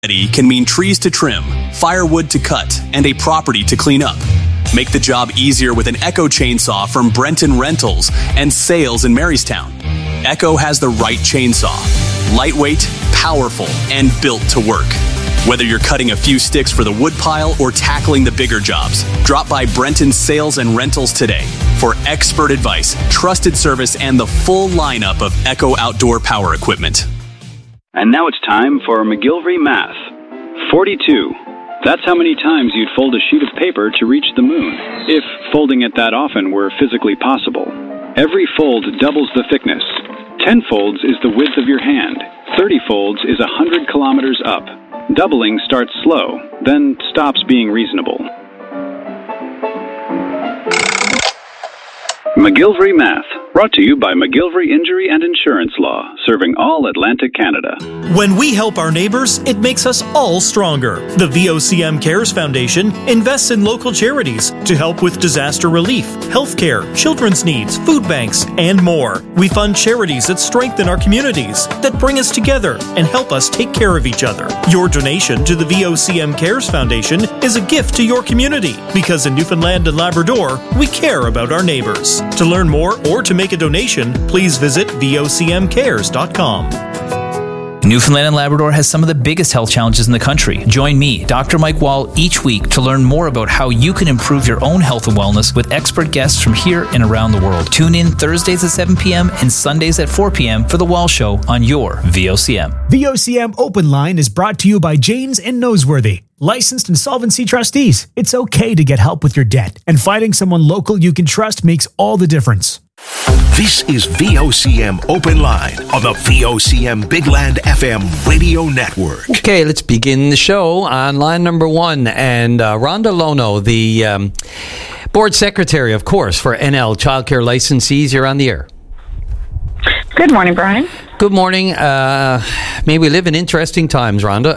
Can mean trees to trim, firewood to cut, and a property to clean up. Make the job easier with an Echo chainsaw from Brenton Rentals and Sales in Marystown. Echo has the right chainsaw. Lightweight, powerful, and built to work. Whether you're cutting a few sticks for the woodpile or tackling the bigger jobs, drop by Brenton Sales and Rentals today for expert advice, trusted service, and the full lineup of Echo outdoor power equipment. And now it's time for McGillivray Math. 42. That's how many times you'd fold a sheet of paper to reach the moon, if folding it that often were physically possible. Every fold doubles the thickness. 10 folds is the width of your hand. 30 folds is 100 kilometers up. Doubling starts slow, then stops being reasonable. McGillivray Math, brought to you by McGillivray Injury and Insurance Law, serving all Atlantic Canada. When we help our neighbors, it makes us all stronger. The VOCM Cares Foundation invests in local charities to help with disaster relief, healthcare, children's needs, food banks, and more. We fund charities that strengthen our communities, that bring us together and help us take care of each other. Your donation to the VOCM Cares Foundation is a gift to your community, because in Newfoundland and Labrador, we care about our neighbors. To learn more or to make a donation, please visit vocmcares.com. Newfoundland and Labrador has some of the biggest health challenges in the country. Join me, Dr. Mike Wall, each week to learn more about how you can improve your own health and wellness with expert guests from here and around the world. Tune in Thursdays at 7 p.m. and Sundays at 4 p.m. for The Wall Show on your VOCM. VOCM Open Line is brought to you by Janes and Noseworthy. Licensed insolvency trustees. It's okay to get help with your debt, and finding someone local you can trust makes all the difference. This is VOCM Open Line on the VOCM Big Land FM radio network. Okay, let's begin the show on line number one. And Rhonda Lono, the board secretary, of course, for NL Childcare Licensees, you're on the air. Good morning, Brian. Good morning. May we live in interesting times, Rhonda.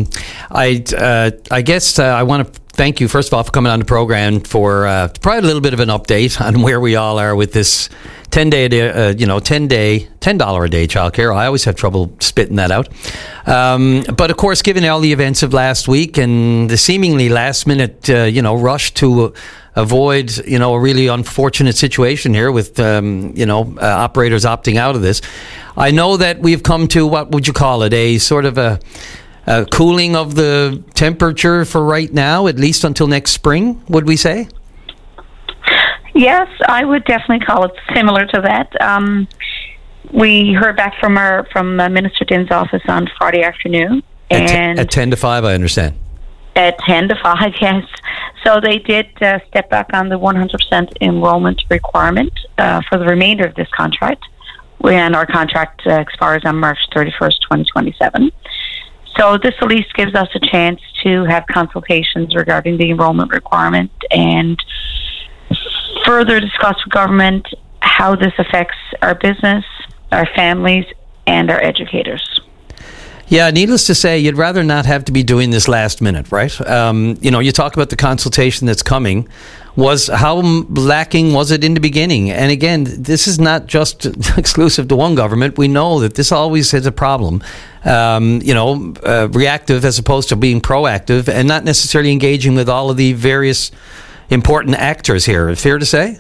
I guess I want to thank you, first of all, for coming on the program for probably a little bit of an update on where we all are with this $10 a day childcare. I always have trouble spitting that out. But of course, given all the events of last week and the seemingly last minute, rush to avoid, a really unfortunate situation here with, operators opting out of this. I know that we've come to, what would you call it, a sort of a cooling of the temperature for right now, at least until next spring, would we say? Yes, I would definitely call it similar to that. We heard back from Minister Din's office on Friday afternoon. At 10 to 5, I understand. At 10 to 5, yes. So they did step back on the 100% enrollment requirement for the remainder of this contract. And our contract expires on March 31st, 2027. So this at least gives us a chance to have consultations regarding the enrollment requirement and further discuss with government how this affects our business, our families, and our educators. Yeah, needless to say, you'd rather not have to be doing this last minute, right? You talk about the consultation that's coming. How lacking was it in the beginning? And again, this is not just exclusive to one government. We know that this always is a problem. Reactive as opposed to being proactive and not necessarily engaging with all of the various important actors here. Fair to say?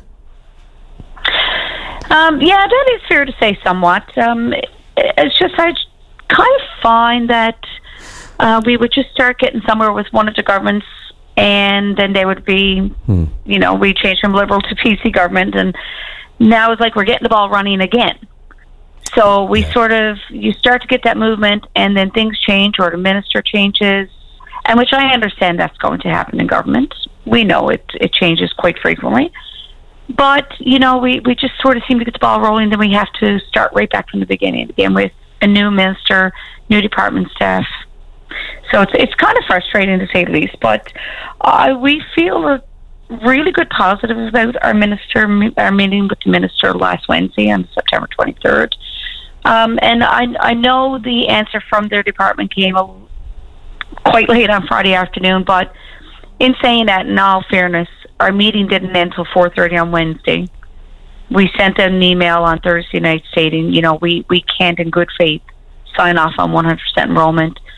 Yeah, that is fair to say somewhat. It's just I kind of find that we would just start getting somewhere with one of the governments, and then they would be, we change from Liberal to PC government, and now it's like we're getting the ball running again. So we you start to get that movement, and then things change, or the minister changes, and which I understand that's going to happen in government. We know it changes quite frequently. But, we just sort of seem to get the ball rolling, then we have to start right back from the beginning again with a new minister, new department staff. So it's kind of frustrating to say the least, but we feel a really good positive about our meeting with the minister last Wednesday on September 23rd. And I know the answer from their department came quite late on Friday afternoon, but in saying that, in all fairness, our meeting didn't end until 4:30 on Wednesday. We sent an email on Thursday night stating, we can't in good faith sign off on 100% enrollment.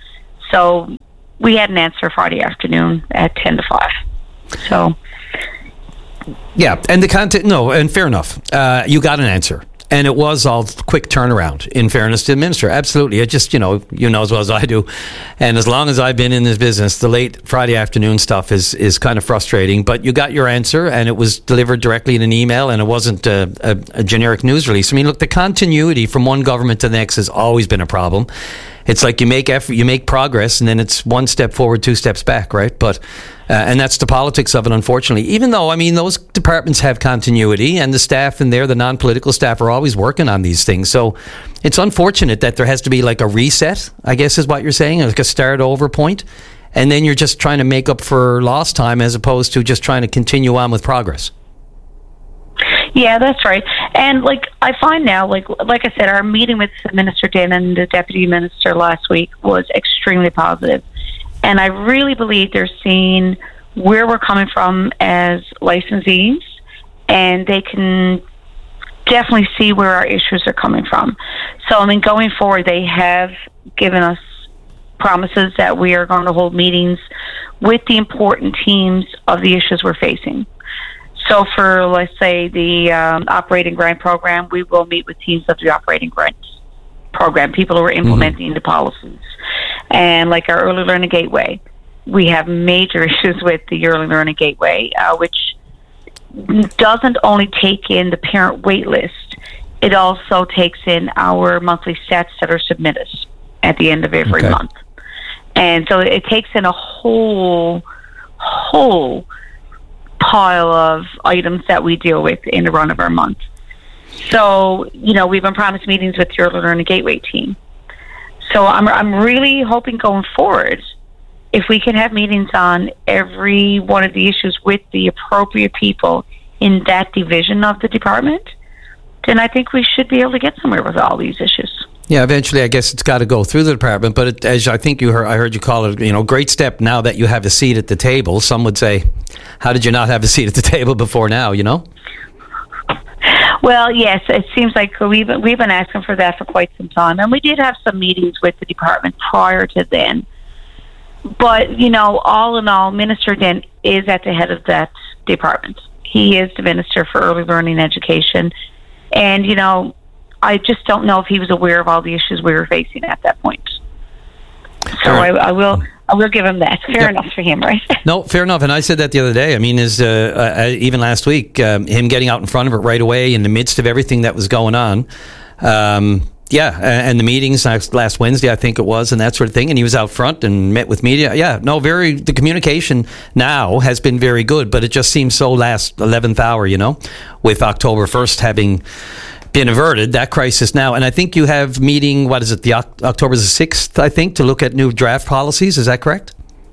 So we had an answer Friday afternoon at 10 to 5. So... Yeah, and the content, no, and fair enough. You got an answer. And it was all quick turnaround, in fairness to the minister. Absolutely. It just, you know as well as I do. And as long as I've been in this business, the late Friday afternoon stuff is kind of frustrating. But you got your answer, and it was delivered directly in an email, and it wasn't a generic news release. I mean, look, the continuity from one government to the next has always been a problem. It's like you make effort, you make progress, and then it's one step forward, two steps back, right? But and that's the politics of it, unfortunately. Even though, I mean, those departments have continuity, and the staff in there, the non-political staff, are always working on these things. So it's unfortunate that there has to be like a reset, I guess is what you're saying, like a start over point, and then you're just trying to make up for lost time as opposed to just trying to continue on with progress. Yeah, that's right. And I find now, like I said, our meeting with Minister Din and the Deputy Minister last week was extremely positive. And I really believe they're seeing where we're coming from as licensees, and they can definitely see where our issues are coming from. So, I mean, going forward, they have given us promises that we are going to hold meetings with the important teams of the issues we're facing. So for, let's say, the operating grant program, we will meet with teams of the operating grant program, people who are implementing the policies. And like our Early Learning Gateway, we have major issues with the Early Learning Gateway, which doesn't only take in the parent wait list, it also takes in our monthly stats that are submitted at the end of every month. And so it takes in a whole pile of items that we deal with in the run of our month. So, we've been promised meetings with the Early Learning Gateway team. So I'm really hoping going forward, if we can have meetings on every one of the issues with the appropriate people in that division of the department, then I think we should be able to get somewhere with all these issues. Yeah, eventually, I guess it's got to go through the department. But as I think I heard you call it, great step now that you have a seat at the table. Some would say, how did you not have a seat at the table before now? Well, yes, it seems like we've been asking for that for quite some time, and we did have some meetings with the department prior to then. But all in all, Minister Din is at the head of that department. He is the Minister for Early Learning Education, and I just don't know if he was aware of all the issues we were facing at that point. So right. I will give him that. Fair enough for him, right? No, fair enough. And I said that the other day. I mean, even last week, him getting out in front of it right away in the midst of everything that was going on. And the meetings last Wednesday, I think it was, and that sort of thing. And he was out front and met with media. Yeah, no, the communication now has been very good, but it just seems so last 11th hour, with October 1st having been averted, that crisis now. And I think you have meeting, what is it, the October the 6th, I think, to look at new draft policies. Is that correct?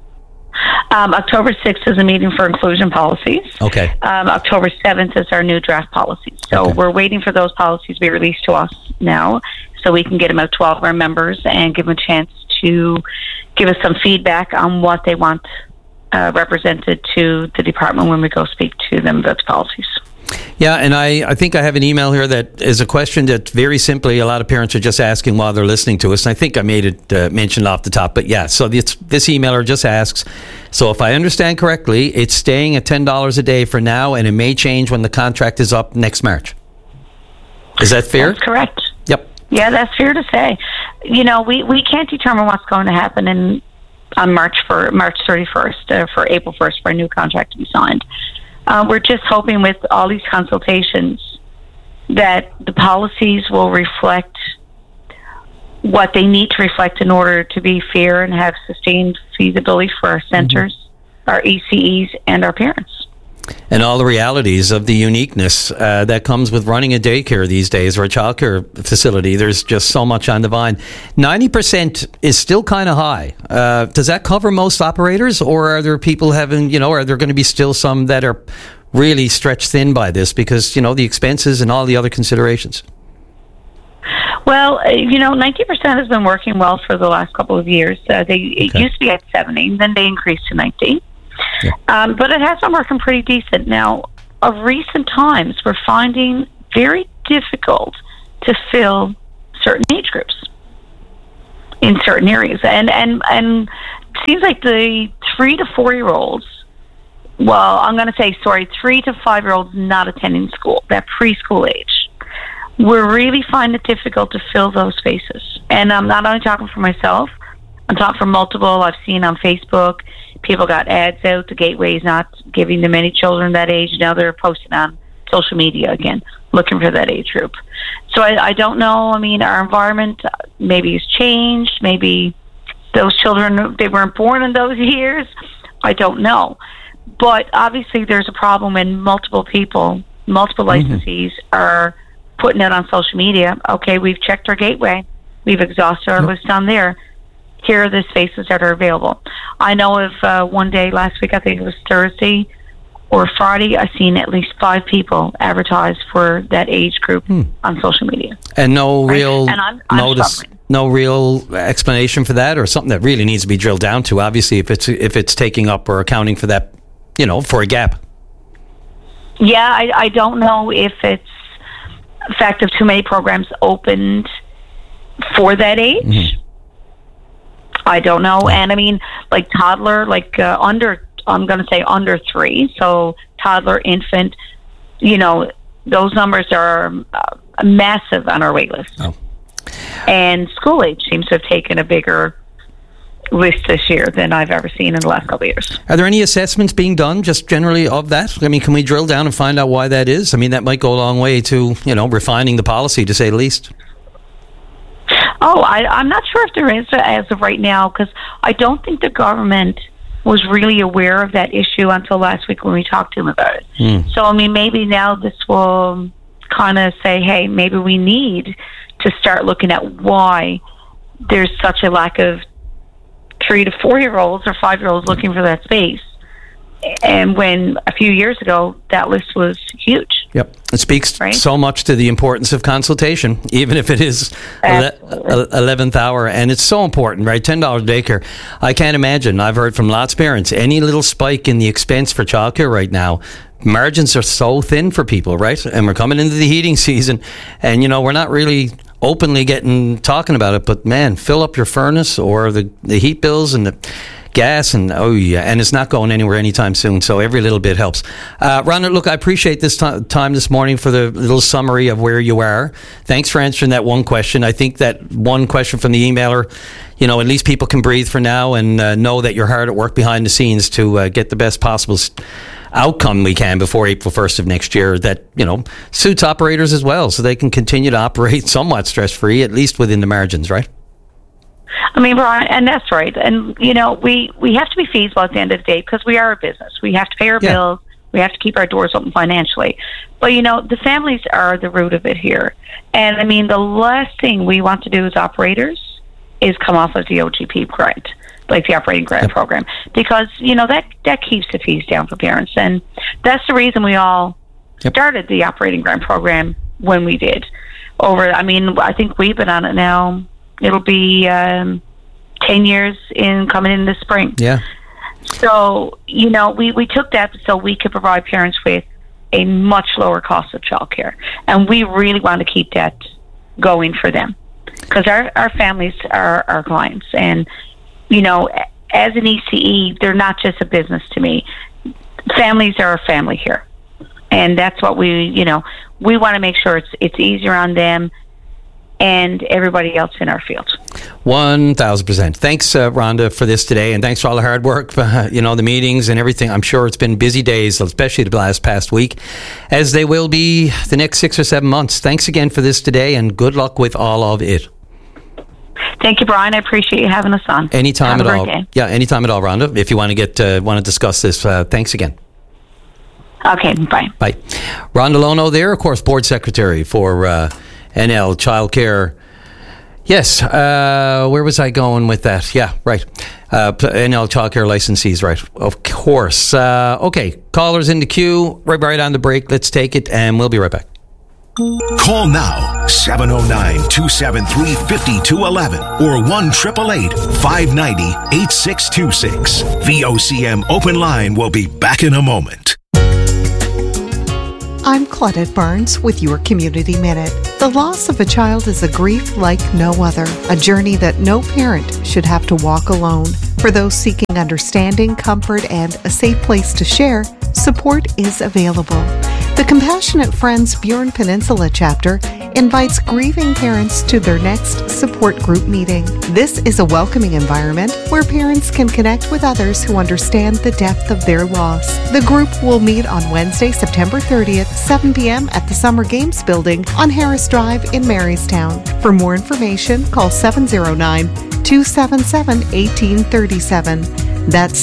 October 6th is a meeting for inclusion policies. Okay. October 7th is our new draft policies. So we're waiting for those policies to be released to us now so we can get them out to all of our members and give them a chance to give us some feedback on what they want represented to the department when we go speak to them about the policies. Yeah, and I think I have an email here that is a question that very simply a lot of parents are just asking while they're listening to us. And I think I made it mentioned off the top. But yeah, so this emailer just asks, so if I understand correctly, it's staying at $10 a day for now, and it may change when the contract is up next March. Is that fair? That's correct. Yep. Yeah, that's fair to say. We can't determine what's going to happen on March 31st, for April 1st for a new contract to be signed. We're just hoping with all these consultations that the policies will reflect what they need to reflect in order to be fair and have sustained feasibility for our centers, our ECEs, and our parents. And all the realities of the uniqueness that comes with running a daycare these days or a childcare facility. There's just so much on the vine. 90% is still kind of high. Does that cover most operators, or are there people are there going to be still some that are really stretched thin by this because, the expenses and all the other considerations? Well, 90% has been working well for the last couple of years. It used to be at 70, then they increased to 90. Yeah. But it has been working pretty decent. Now, of recent times, we're finding very difficult to fill certain age groups. in certain areas. And it seems like the 3 to 4-year-olds, well, I'm going to say, 3 to 5-year-olds not attending school, that preschool age, we're really finding it difficult to fill those spaces. And I'm not only talking for myself, I'm talking for multiple. I've seen on Facebook, people got ads out, the Gateway is not giving them any children that age. Now they're posting on social media again, looking for that age group. So I don't know. I mean, our environment maybe has changed. Maybe those children, they weren't born in those years. I don't know. But obviously there's a problem when multiple people, multiple licensees are putting it on social media. Okay, we've checked our Gateway. We've exhausted our list on there. Here are the spaces that are available. I know of one day last week, I think it was Thursday or Friday, I've seen at least 5 people advertise for that age group on social media. And no right? real and I'm notice, no real explanation for that, or something that really needs to be drilled down to, obviously, if it's taking up or accounting for that, for a gap. Yeah, I don't know if it's the fact of too many programs opened for that age. I don't know. And I mean, like toddler, I'm going to say under 3. So toddler, infant, those numbers are massive on our wait list. Oh. And school age seems to have taken a bigger list this year than I've ever seen in the last couple of years. Are there any assessments being done just generally of that? I mean, can we drill down and find out why that is? I mean, that might go a long way to, refining the policy, to say the least. Oh, I'm not sure if there is as of right now, because I don't think the government was really aware of that issue until last week when we talked to them about it. So, I mean, maybe now this will kind of say, hey, maybe we need to start looking at why there's such a lack of 3 to 4-year-olds or 5-year-olds looking for that space. And when a few years ago, that list was huge. Yep. It speaks so much to the importance of consultation, even if it is 11th hour. And it's so important, right? $10 daycare. I can't imagine. I've heard from lots of parents, any little spike in the expense for childcare right now, margins are so thin for people, right? And we're coming into the heating season, and, we're not really openly talking about it, but man, fill up your furnace or the heat bills and the gas, and and it's not going anywhere anytime soon, so every little bit helps. Rhonda, look, I appreciate this time this morning for the little summary of where you are. Thanks for answering that one question. I think that one question from the emailer, at least people can breathe for now and know that you're hard at work behind the scenes to get the best possible outcome we can before April 1st of next year that, suits operators as well, so they can continue to operate somewhat stress-free, at least within the margins, right? I mean, Brian, and that's right. And, we have to be feasible at the end of the day because we are a business. We have to pay our bills. We have to keep our doors open financially. But, the families are the root of it here. And, I mean, the last thing we want to do as operators is come off of the OGP grant, like the operating grant program, because, that keeps the fees down for parents. And that's the reason we all started the operating grant program when we did. I think we've been on it now. It'll be 10 years coming in this spring. Yeah. So, we took that so we could provide parents with a much lower cost of childcare. And we really want to keep that going for them because our families are our clients. And, as an ECE, they're not just a business to me. Families are a family here. And that's what we want to make sure it's easier on them and everybody else in our field. 1,000%. Thanks, Rhonda, for this today, and thanks for all the hard work, the meetings and everything. I'm sure it's been busy days, especially the past week, as they will be the next 6 or 7 months. Thanks again for this today, and good luck with all of it. Thank you, Brian. I appreciate you having us on. Anytime at all. Yeah, anytime at all, Rhonda. If you want to discuss this, thanks again. Okay, bye. Bye. Rhonda Lono there, of course, board secretary for NL Childcare. Yes, where was I going with that? Yeah, right. NL Childcare licensees, right. Of course. Okay, callers in the queue. Right on the break. Let's take it, and we'll be right back. Call now, 709-273-5211 or 1-888-590-8626. VOCM Open Line will be back in a moment. I'm Claudette Barnes with your Community Minute. The loss of a child is a grief like no other, a journey that no parent should have to walk alone. For those seeking understanding, comfort, and a safe place to share, support is available. The Compassionate Friends Burin Peninsula chapter invites grieving parents to their next support group meeting. This is a welcoming environment where parents can connect with others who understand the depth of their loss. The group will meet on Wednesday, September 30th, 7 p.m. at the Summer Games Building on Harris Drive in Marystown. For more information, call 709-277-1837. That's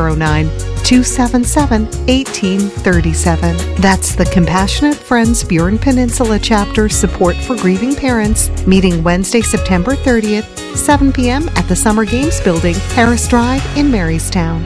709-277-1837. That's the Compassionate Friends Burin Peninsula Chapter Support for Grieving Parents, meeting Wednesday, September 30th, 7 p.m. at the Summer Games Building, Harris Drive in Marystown.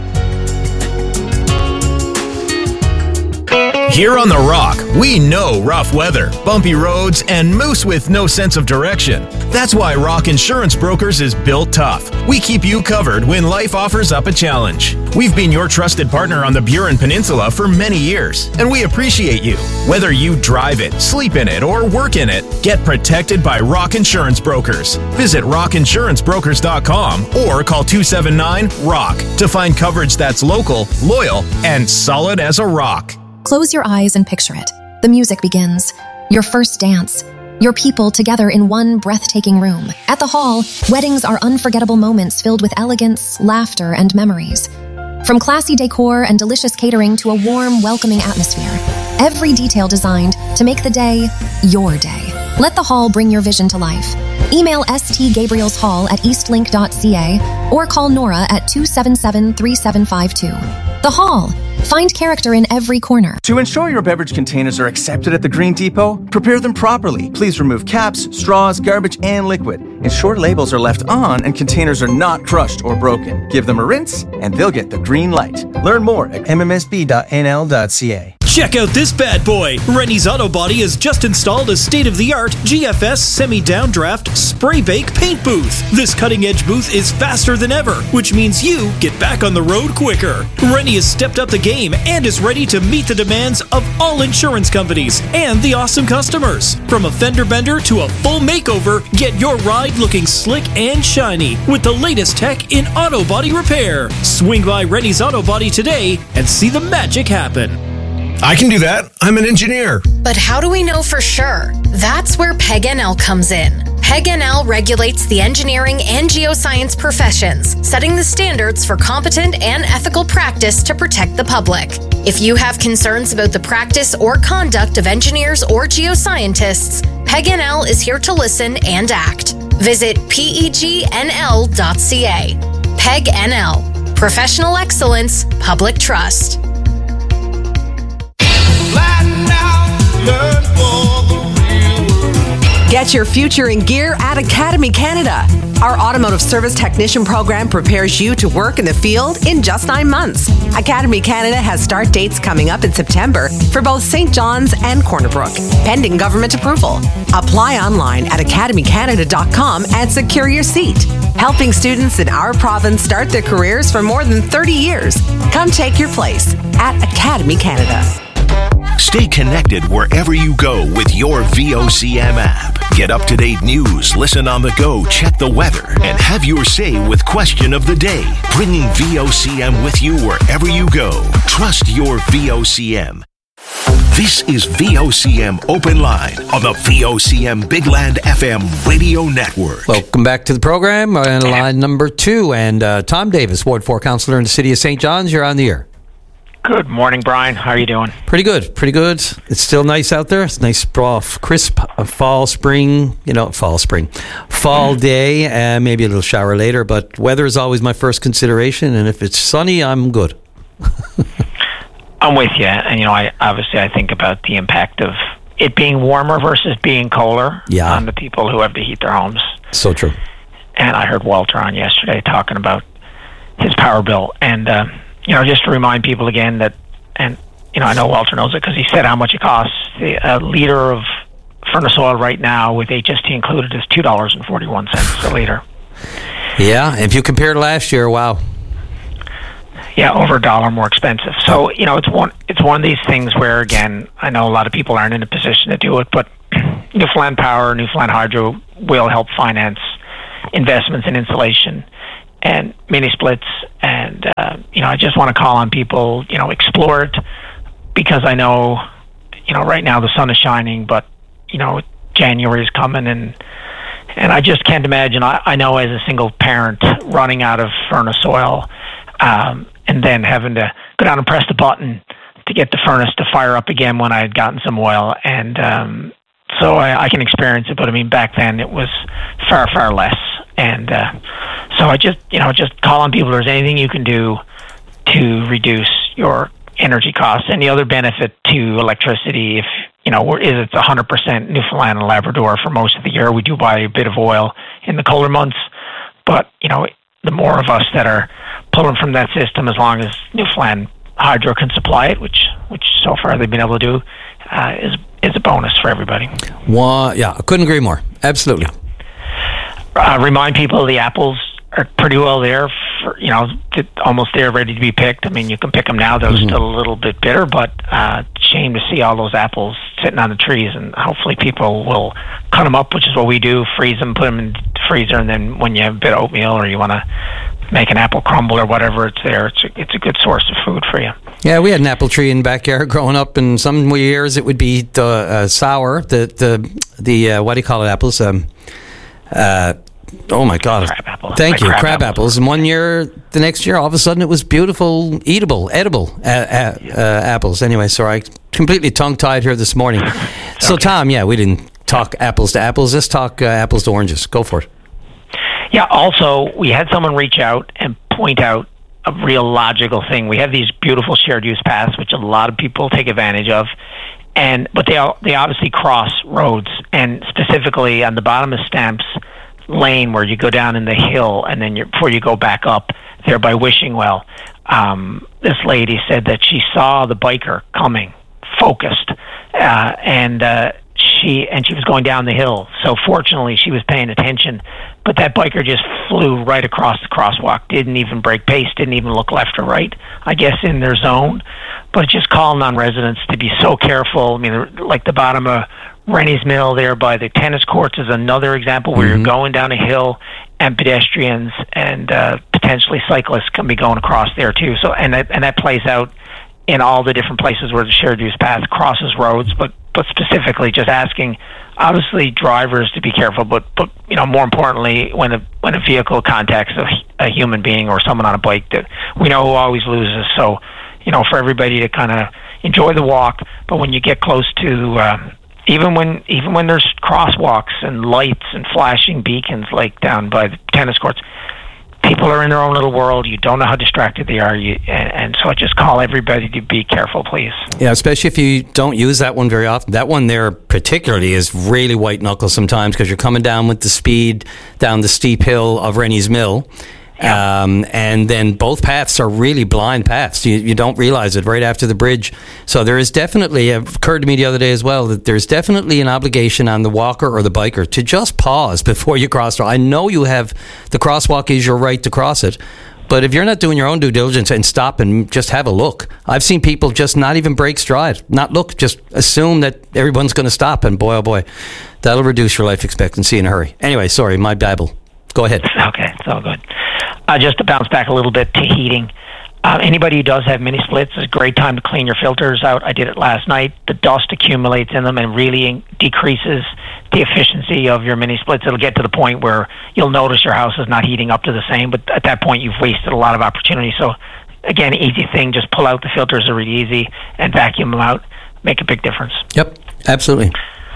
Here on The Rock, we know rough weather, bumpy roads, and moose with no sense of direction. That's why Rock Insurance Brokers is built tough. We keep you covered when life offers up a challenge. We've been your trusted partner on the Burin Peninsula for many years, and we appreciate you. Whether you drive it, sleep in it, or work in it, get protected by Rock Insurance Brokers. Visit rockinsurancebrokers.com or call 279-ROCK to find coverage that's local, loyal, and solid as a rock. Close your eyes and picture it. The music begins. Your first dance. Your people together in one breathtaking room. At the Hall, weddings are unforgettable moments filled with elegance, laughter, and memories. From classy decor and delicious catering to a warm, welcoming atmosphere. Every detail designed to make the day your day. Let the Hall bring your vision to life. Email stgabrielshall@eastlink.ca or call Nora at 277-3752. The Hall. Find character in every corner. To ensure your beverage containers are accepted at the Green Depot, prepare them properly. Please remove caps, straws, garbage, and liquid. Ensure labels are left on and containers are not crushed or broken. Give them a rinse and they'll get the green light. Learn more at mmsb.nl.ca. Check out this bad boy. Rennie's Auto Body has just installed a state-of-the-art GFS semi-downdraft spray bake paint booth. This cutting-edge booth is faster than ever, which means you get back on the road quicker. Rennie has stepped up the game and is ready to meet the demands of all insurance companies and the awesome customers. From a fender bender to a full makeover, get your ride looking slick and shiny with the latest tech in auto body repair. Swing by Rennie's Auto Body today and see the magic happen. I can do that. I'm an engineer. But how do we know for sure? That's where PEG-NL comes in. PEG-NL regulates the engineering and geoscience professions, setting the standards for competent and ethical practice to protect the public. If you have concerns about the practice or conduct of engineers or geoscientists, PEG-NL is here to listen and act. Visit pegnl.ca. PEG-NL. Professional excellence, public trust. Get your future in gear at Academy Canada. Our automotive service technician program prepares you to work in the field in just 9 months. Academy Canada has start dates coming up in September for both St. John's and Corner Brook, pending government approval. Apply online at academycanada.com and secure your seat. Helping students in our province start their careers for more than 30 years. Come take your place at Academy Canada. Stay connected wherever you go with your VOCM app. Get up-to-date news, listen on the go, check the weather, and have your say with Question of the Day. Bringing VOCM with you wherever you go. Trust your VOCM. This is VOCM Open Line on the VOCM Big Land FM radio network. Welcome back to the program. On line number 2, and Tom Davis, Ward 4 Councillor in the City of St. John's. You're on the air. Good morning, Brian. How are you doing? Pretty good. It's still nice out there. It's nice, crisp fall day. Maybe a little shower later, but weather is always my first consideration. And if it's sunny, I'm good. I'm with you. And, I think about the impact of it being warmer versus being colder on the people who have to heat their homes. So true. And I heard Walter on yesterday talking about his power bill. And, just to remind people again that, and, I know Walter knows it because he said how much it costs. A liter of furnace oil right now with HST included is $2.41 a liter. Yeah, if you compare to last year, wow. over $1 more expensive. So, it's one of these things where, again, I know a lot of people aren't in a position to do it, but Newfoundland Power, Newfoundland Hydro will help finance investments in insulation and mini splits. And, I just want to call on people, explore it, because I know, right now the sun is shining, but, January is coming, and I just can't imagine. I know as a single parent running out of furnace oil, and then having to go down and press the button to get the furnace to fire up again when I had gotten some oil. And so I can experience it, but I mean, back then it was far, far less. And so I just call on people, if there's anything you can do to reduce your energy costs. And the other benefit to electricity, if it's 100% Newfoundland and Labrador for most of the year. We do buy a bit of oil in the colder months, but the more of us that are pulling from that system, as long as Newfoundland Hydro can supply it, which so far they've been able to do, is a bonus for everybody. I couldn't agree more. Absolutely. Remind people the apples are pretty well there, for, almost there, ready to be picked. I mean, you can pick them now; they're still a little bit bitter, but shame to see all those apples sitting on the trees. And hopefully, people will cut them up, which is what we do: freeze them, put them in the freezer, and then when you have a bit of oatmeal or you want to make an apple crumble or whatever, it's there. It's a good source of food for you. Yeah, we had an apple tree in the backyard growing up, and some years it would be sour. The what do you call it? Apples. Oh my God! Crab apples. Thank you, crab apples. And the next year, all of a sudden, it was beautiful, edible apples. Anyway, sorry, completely tongue-tied here this morning. So, Tom, we didn't talk apples to apples. Let's talk apples to oranges. Go for it. Yeah. Also, we had someone reach out and point out a real logical thing. We have these beautiful shared use paths, which a lot of people take advantage of, but they obviously cross roads, and specifically on the bottom of Stamps Lane, where you go down in the hill, and then before you go back up there by Wishing Well, this lady said that she saw the biker coming, focused, and she was going down the hill. So fortunately, she was paying attention, but that biker just flew right across the crosswalk. Didn't even break pace. Didn't even look left or right. I guess in their zone, but just calling on residents to be so careful. I mean, like the bottom of Rennie's Mill there by the tennis courts is another example where you're going down a hill, and pedestrians and potentially cyclists can be going across there too. So and that plays out in all the different places where the shared use path crosses roads, but specifically just asking, obviously, drivers to be careful, but more importantly, when a vehicle contacts a human being or someone on a bike, that we know who always loses. So for everybody to kind of enjoy the walk, but when you get close to even when there's crosswalks and lights and flashing beacons like down by the tennis courts, people are in their own little world. You don't know how distracted they are, and so I just call everybody to be careful, please. Yeah, especially if you don't use that one very often. That one there particularly is really white knuckle sometimes, because you're coming down with the speed down the steep hill of Rennie's Mill. Yeah. And then both paths are really blind paths. You don't realize it right after the bridge. So there is definitely, it occurred to me the other day as well, that there's definitely an obligation on the walker or the biker to just pause before you cross. I know you have, the crosswalk is your right to cross it, but if you're not doing your own due diligence and stop and just have a look, I've seen people just not even break stride, not look, just assume that everyone's going to stop, and boy, oh boy, that'll reduce your life expectancy in a hurry. Anyway, sorry, my babble. Go ahead. Okay, it's all good. Just to bounce back a little bit to heating. Anybody who does have mini splits, is a great time to clean your filters out. I did it last night. The dust accumulates in them and really decreases the efficiency of your mini splits. It'll get to the point where you'll notice your house is not heating up to the same, but at that point you've wasted a lot of opportunity. So again, easy thing, just pull out the filters, are really easy, and vacuum them out. Make a big difference. Yep, absolutely.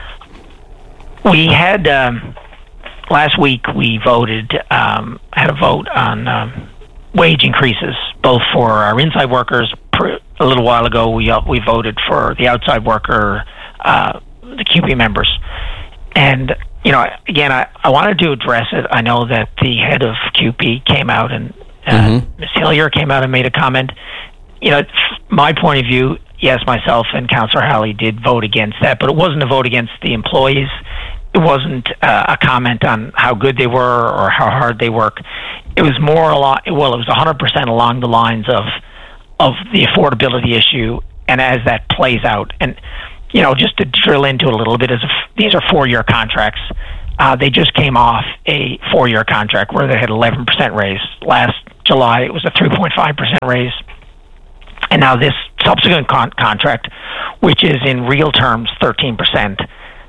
We had... last week we voted, had a vote on wage increases, both for our inside workers. A little while ago, we voted for the outside worker, the CUPE members. And, again, I wanted to address it. I know that the head of CUPE came out and Ms. Hillier came out and made a comment. My point of view, yes, myself and Councillor Halley did vote against that, but it wasn't a vote against the employees. wasn't a comment on how good they were or how hard they work. It was more it was 100% along the lines of the affordability issue, and as that plays out, and just to drill into it a little bit, these are 4-year contracts. They just came off a 4-year contract where they had 11% raise. Last July, it was a 3.5% raise. And now this subsequent contract, which is in real terms 13%,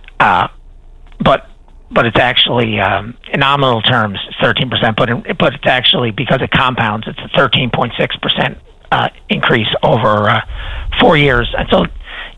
but it's actually in nominal terms 13%, but it's actually, because it compounds, it's a 13.6% increase over 4 years. And so,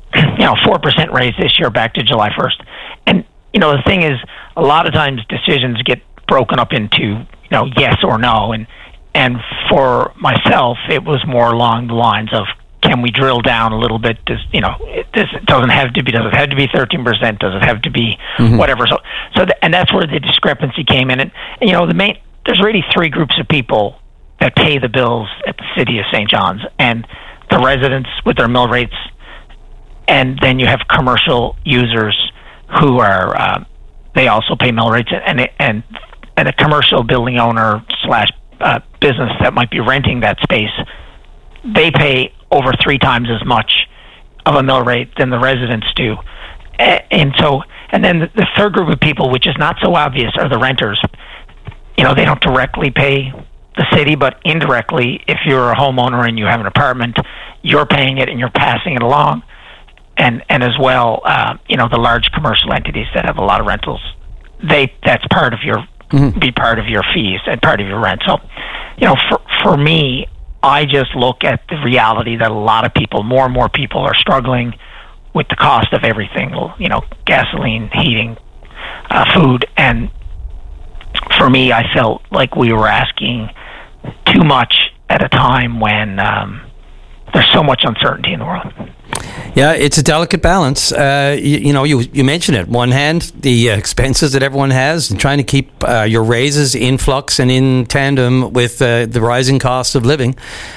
4% raise this year back to July 1st. And the thing is, a lot of times decisions get broken up into yes or no, and for myself, it was more along the lines of, can we drill down a little bit? Does it doesn't have to be? Does it have to be 13%? Does it have to be whatever? And that's where the discrepancy came in. And there's really 3 groups of people that pay the bills at the City of St. John's, and the residents with their mill rates, and then you have commercial users who are they also pay mill rates, and a commercial building owner / business that might be renting that space, they pay over 3 times as much of a mill rate than the residents do. And then the third group of people, which is not so obvious, are the renters. They don't directly pay the city, but indirectly, if you're a homeowner and you have an apartment, you're paying it and you're passing it along. And as well, the large commercial entities that have a lot of rentals, that's part of your be part of your fees and part of your rent. So, for me, I just look at the reality that a lot of people, more and more people, are struggling with the cost of everything. Gasoline, heating, food, and for me, I felt like we were asking too much at a time when there's so much uncertainty in the world. Yeah, it's a delicate balance. You mentioned it. One hand, the expenses that everyone has, and trying to keep your raises in flux and in tandem with the rising cost of living.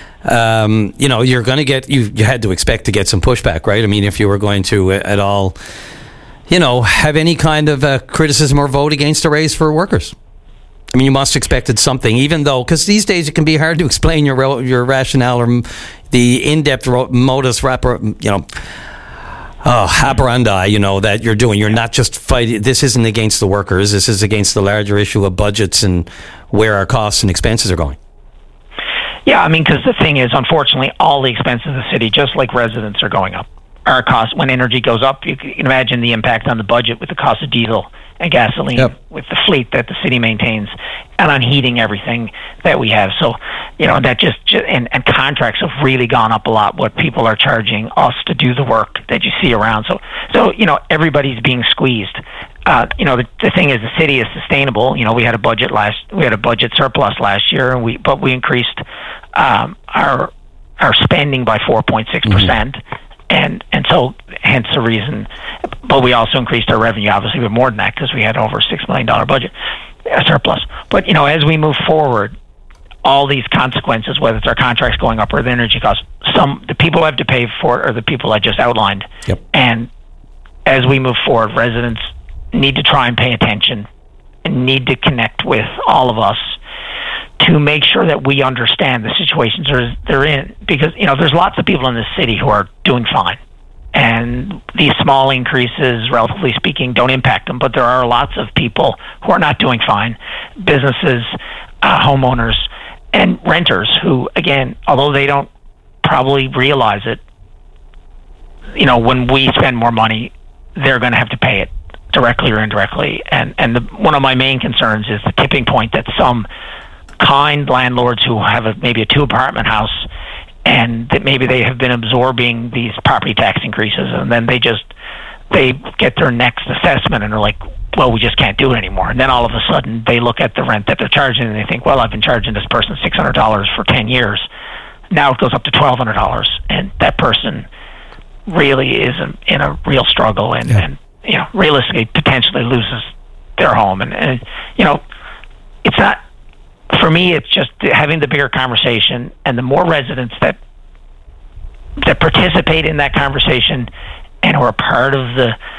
You're going to get, you had to expect to get some pushback, right? I mean, if you were going to at all, have any kind of criticism or vote against a raise for workers. I mean, you must have expected something, even though, because these days it can be hard to explain your rationale or the in-depth modus operandi, that you're doing. You're not just fighting. This isn't against the workers. This is against the larger issue of budgets and where our costs and expenses are going. Yeah, I mean, because the thing is, unfortunately, all the expenses of the city, just like residents, are going up. Our costs, when energy goes up, you can imagine the impact on the budget with the cost of diesel and gasoline, with the fleet that the city maintains, and on heating everything that we have. So, that just and contracts have really gone up a lot, what people are charging us to do the work that you see around. So everybody's being squeezed. The thing is, the city is sustainable. We had a budget surplus last year, but we increased our spending by 4.6%. And so, hence the reason. But we also increased our revenue, obviously, with more than that, because we had over $6 million budget surplus. But as we move forward, all these consequences, whether it's our contracts going up or the energy costs, the people who have to pay for it are the people I just outlined. Yep. And as we move forward, residents need to try and pay attention and need to connect with all of us to make sure that we understand the situations they're in, because there's lots of people in this city who are doing fine, and these small increases, relatively speaking, don't impact them. But there are lots of people who are not doing fine, businesses, homeowners, and renters who, again, although they don't probably realize it, when we spend more money, they're going to have to pay it directly or indirectly. And one of my main concerns is the tipping point that some kind landlords who have maybe a 2-apartment house, and that maybe they have been absorbing these property tax increases, and then they get their next assessment and they're like, well, we just can't do it anymore. And then all of a sudden they look at the rent that they're charging and they think, well, I've been charging this person $600 for 10 years. Now it goes up to $1,200, and that person really is in a real struggle and realistically potentially loses their home. And it's not, for me, it's just having the bigger conversation, and the more residents that participate in that conversation and who are part of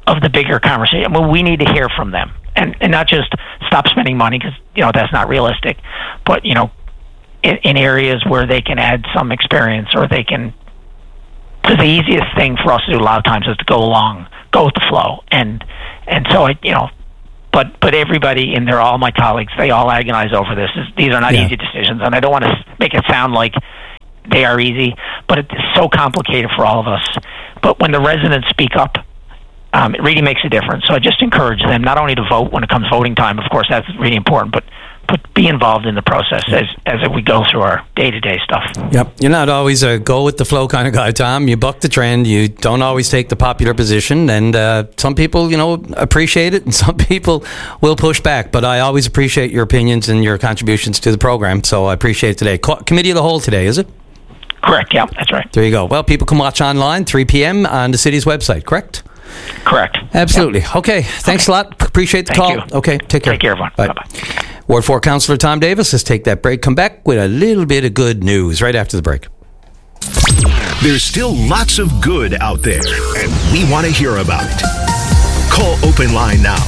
of the bigger conversation. Well, we need to hear from them, and not just stop spending money because that's not realistic, but in areas where they can add some experience, or they can. Because the easiest thing for us to do a lot of times is to go with the flow, and so But everybody in there, all my colleagues, they all agonize over this. These are not easy decisions, and I don't want to make it sound like they are easy, but it's so complicated for all of us. But when the residents speak up, it really makes a difference. So I just encourage them not only to vote when it comes voting time, of course, that's really important, but be involved in the process as we go through our day-to-day stuff. Yep. You're not always a go-with-the-flow kind of guy, Tom. You buck the trend. You don't always take the popular position. And some people, appreciate it, and some people will push back. But I always appreciate your opinions and your contributions to the program, so I appreciate it today. Committee of the Whole today, is it? Correct, yeah, that's right. There you go. Well, people can watch online, 3 p.m. on the city's website, correct? Correct. Absolutely. Yep. Okay, thanks a lot. Appreciate the call. You. Okay, take care. Take care, everyone. Bye. Bye-bye. Ward 4 Councillor Tom Davis, let's take that break. Come back with a little bit of good news right after the break. There's still lots of good out there, and we want to hear about it. Call Open Line now,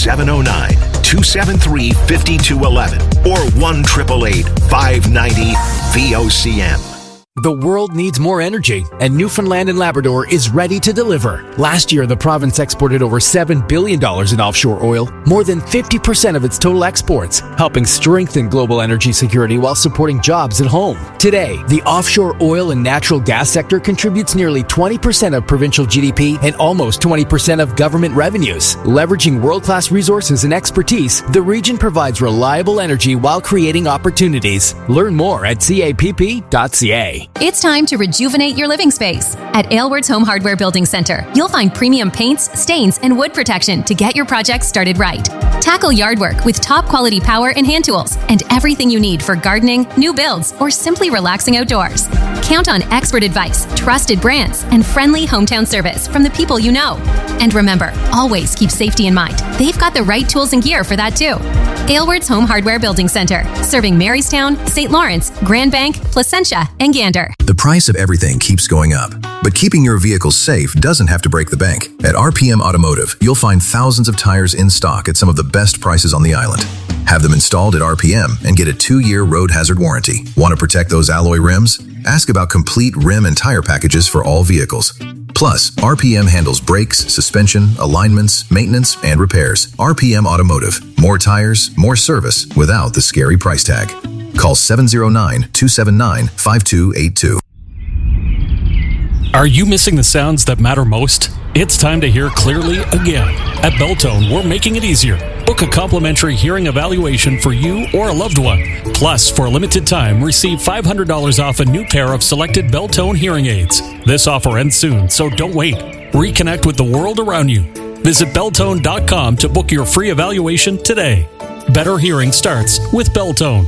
709-273-5211 or 1-888-590-VOCM. The world needs more energy, and Newfoundland and Labrador is ready to deliver. Last year, the province exported over $7 billion in offshore oil, more than 50% of its total exports, helping strengthen global energy security while supporting jobs at home. Today, the offshore oil and natural gas sector contributes nearly 20% of provincial GDP and almost 20% of government revenues. Leveraging world-class resources and expertise, the region provides reliable energy while creating opportunities. Learn more at capp.ca. It's time to rejuvenate your living space. At Aylward's Home Hardware Building Center, you'll find premium paints, stains, and wood protection to get your project started right. Tackle yard work with top quality power and hand tools and everything you need for gardening, new builds, or simply relaxing outdoors. Count on expert advice, trusted brands, and friendly hometown service from the people you know. And remember, always keep safety in mind. They've got the right tools and gear for that too. Aylward's Home Hardware Building Center, serving Marystown, St. Lawrence, Grand Bank, Placentia, and Gander. The price of everything keeps going up, but keeping your vehicle safe doesn't have to break the bank. At RPM Automotive, you'll find thousands of tires in stock at some of the best prices on the island. Have them installed at RPM and get a 2-year road hazard warranty. Want to protect those alloy rims? Ask about complete rim and tire packages for all vehicles. Plus, RPM handles brakes, suspension, alignments, maintenance, and repairs. RPM Automotive. More tires, more service without the scary price tag. Call 709-279-5282. Are you missing the sounds that matter most? It's time to hear clearly again. At Beltone, we're making it easier. Book a complimentary hearing evaluation for you or a loved one. Plus, for a limited time, receive $500 off a new pair of selected Beltone hearing aids. This offer ends soon, so don't wait. Reconnect with the world around you. Visit Beltone.com to book your free evaluation today. Better hearing starts with Beltone.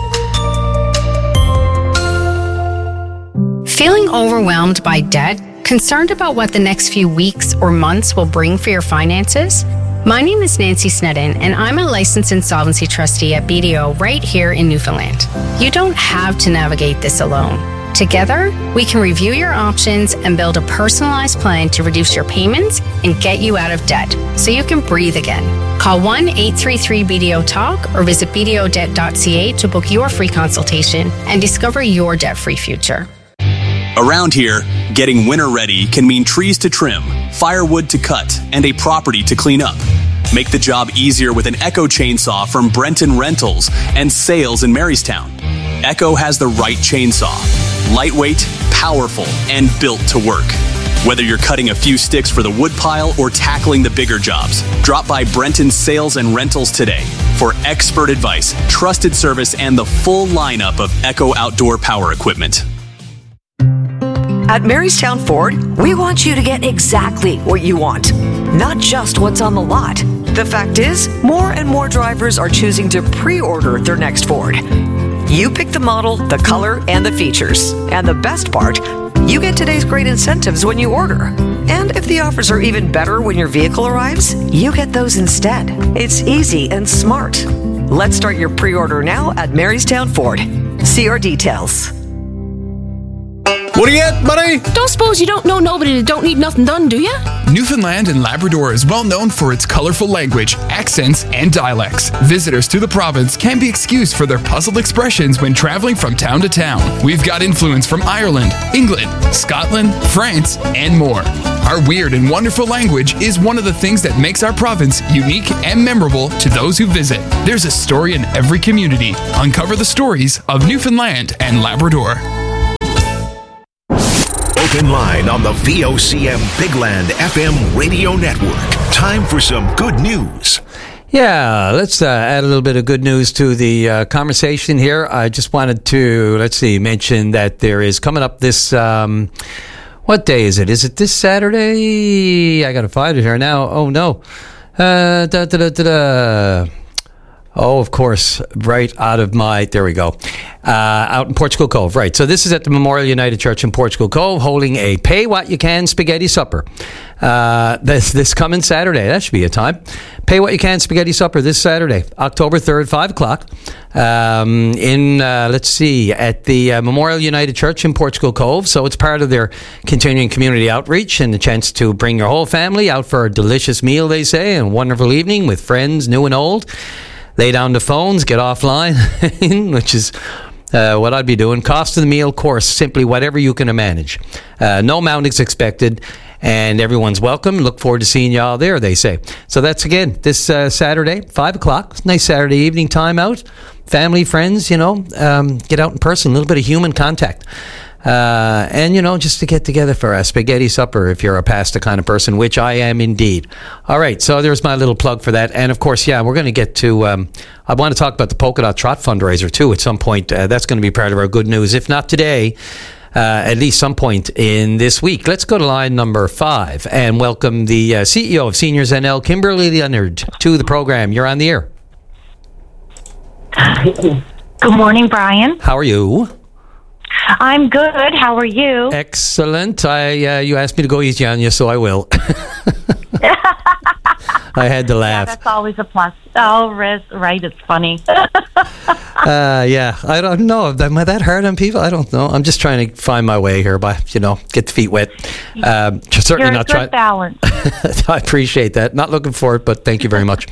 Feeling overwhelmed by debt? Concerned about what the next few weeks or months will bring for your finances? My name is Nancy Snedden, and I'm a licensed insolvency trustee at BDO right here in Newfoundland. You don't have to navigate this alone. Together, we can review your options and build a personalized plan to reduce your payments and get you out of debt so you can breathe again. Call 1-833-BDO-TALK or visit bdodebt.ca to book your free consultation and discover your debt-free future. Around here, getting winter ready can mean trees to trim, firewood to cut, and a property to clean up. Make the job easier with an Echo chainsaw from Brenton Rentals and Sales in Marystown. Echo has the right chainsaw. Lightweight, powerful, and built to work. Whether you're cutting a few sticks for the wood pile or tackling the bigger jobs, drop by Brenton Sales and Rentals today for expert advice, trusted service, and the full lineup of Echo outdoor power equipment. At Marystown Ford, we want you to get exactly what you want, not just what's on the lot. The fact is, more and more drivers are choosing to pre-order their next Ford. You pick the model, the color, and the features. And the best part, you get today's great incentives when you order. And if the offers are even better when your vehicle arrives, you get those instead. It's easy and smart. Let's start your pre-order now at Marystown Ford. See our details. What do you get, buddy? Don't suppose you don't know nobody that don't need nothing done, do you? Newfoundland and Labrador is well known for its colorful language, accents, and dialects. Visitors to the province can be excused for their puzzled expressions when traveling from town to town. We've got influence from Ireland, England, Scotland, France, and more. Our weird and wonderful language is one of the things that makes our province unique and memorable to those who visit. There's a story in every community. Uncover the stories of Newfoundland and Labrador. Open line on the VOCM Bigland FM radio network. Time for some good news. Yeah, let's add a little bit of good news to the conversation here. I just wanted to, mention that there is coming up this, what day is it? Is it this Saturday? I got to find it here now. Oh, no. Oh, of course, right out of my, there we go, out in Portugal Cove, right. So this is at the Memorial United Church in Portugal Cove, holding a Pay What You Can spaghetti supper. This coming Saturday, that should be a time. Pay What You Can spaghetti supper this Saturday, October 3rd, 5 o'clock, at the Memorial United Church in Portugal Cove. So it's part of their continuing community outreach and the chance to bring your whole family out for a delicious meal, they say, and a wonderful evening with friends, new and old. Lay down the phones, get offline, which is what I'd be doing. Cost of the meal, course, simply whatever you can manage. No amount is expected, and everyone's welcome. Look forward to seeing you all there, they say. So that's, again, this Saturday, 5 o'clock. Nice Saturday evening time out. Family, friends, get out in person, a little bit of human contact. And, just to get together for a spaghetti supper if you're a pasta kind of person, which I am indeed. All right, so there's my little plug for that. And, of course, we're going to get to, I want to talk about the Polka Dot Trot fundraiser, too, at some point. That's going to be part of our good news. If not today, at least some point in this week. Let's go to line number 5 and welcome the CEO of Seniors NL, Kimberly Leonard, to the program. You're on the air. Good morning, Brian. How are you? I'm good. How are you? Excellent. You asked me to go easy on you, so I will. I had to laugh. Yeah, that's always a plus. Oh, right. It's funny. Yeah. I don't know. Am I that hard on people? I don't know. I'm just trying to find my way here by, get the feet wet. Certainly You're not a good balance. I appreciate that. Not looking for it, but thank you very much.